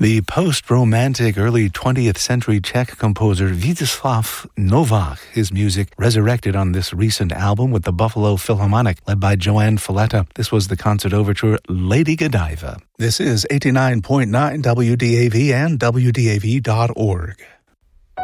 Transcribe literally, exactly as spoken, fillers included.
The post-romantic early twentieth century Czech composer Vítězslav Novák, his music resurrected on this recent album with the Buffalo Philharmonic, led by Joanne Falletta. This was the concert overture Lady Godiva. This is eighty-nine point nine W D A V and W D A V dot org.